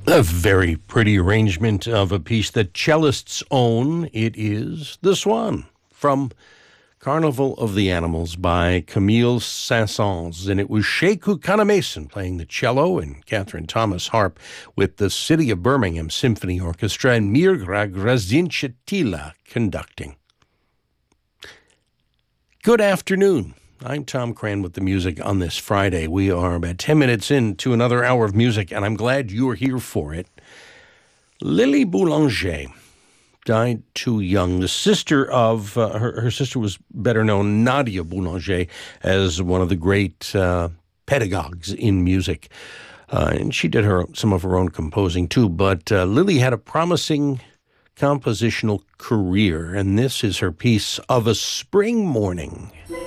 A very pretty arrangement of a piece that cellists own. It is The Swan from Carnival of the Animals by Camille Saint-Saëns. And it was Sekou Kanamason playing the cello and Catherine Thomas harp with the City of Birmingham Symphony Orchestra and Mirgha Grzinchetila conducting. Good afternoon. I'm Tom Cran with the music on this Friday. We are about 10 minutes into another hour of music, and I'm glad you're here for it. Lily Boulanger died too young. The sister of, her sister was better known, Nadia Boulanger, as one of the great pedagogues in music. And she did some of her own composing too, but Lily had a promising compositional career, and this is her piece Of a Spring Morning.